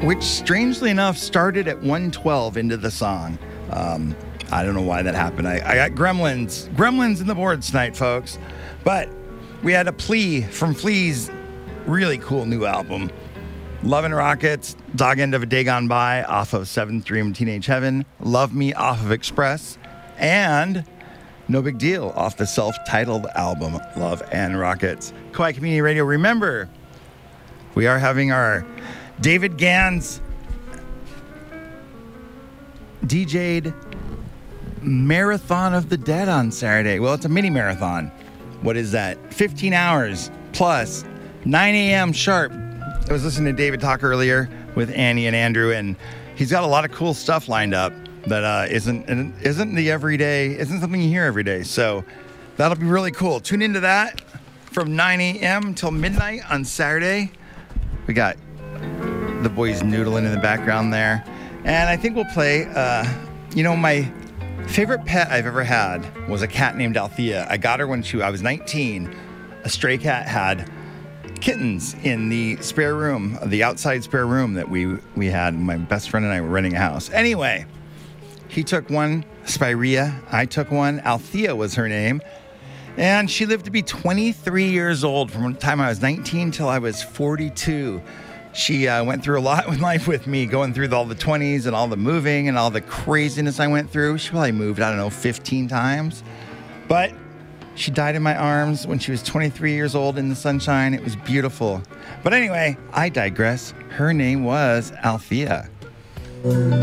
which strangely enough started at 112 into the song. I don't know why that happened. I got Gremlins in the boards tonight, folks. But we had a plea from Flea's really cool new album, Love and Rockets, Dog End of a Day Gone By off of Seventh Dream Teenage Heaven, Love Me off of Express, and No Big Deal off the self-titled album, Love and Rockets. Kauai Community Radio, remember, we are having our David Gans DJ'd Marathon of the Dead on Saturday. Well, it's a mini marathon. What is that? 15 hours plus 9 a.m. sharp. I was listening to David talk earlier with Annie and Andrew, and he's got a lot of cool stuff lined up that isn't something you hear every day. So that'll be really cool. Tune into that from 9 a.m. till midnight on Saturday. We got the boys noodling in the background there. And I think we'll play, my favorite pet I've ever had was a cat named Althea. I got her when I was 19. A stray cat had kittens in the spare room, the outside spare room that we had. My best friend and I were renting a house. Anyway, he took one, Spirea. I took one. Althea was her name. And she lived to be 23 years old from the time I was 19 till I was 42. She went through a lot in life with me, going through all the 20s and all the moving and all the craziness I went through. She probably moved, 15 times. But she died in my arms when she was 23 years old in the sunshine. It was beautiful. But anyway, I digress. Her name was Althea.